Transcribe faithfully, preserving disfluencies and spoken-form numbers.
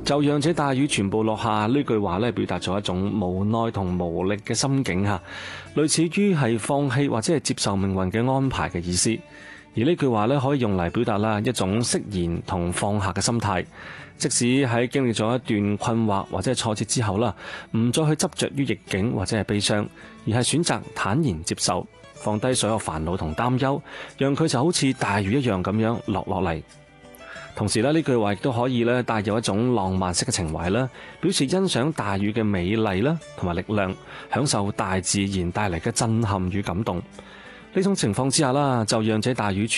就讓這大雨全部落下呢句話咧，表達咗一種無奈同無力嘅心境吓，類似於係放棄或者係接受命運嘅安排嘅意思。而呢句話咧，可以用嚟表達啦一種釋然同放下嘅心態。即使喺經歷咗一段困惑或者係挫折之後啦，唔再去執着於逆境或者係悲傷，而係選擇坦然接受，放低所有煩惱同擔憂，讓佢就好似大雨一樣咁樣落落嚟。同時咧，呢句話亦都可以咧帶有一種浪漫式嘅情懷啦，表示欣賞大雨嘅美麗啦，同埋力量，享受大自然帶嚟嘅震撼與感動。呢種情況之下啦，就讓這大雨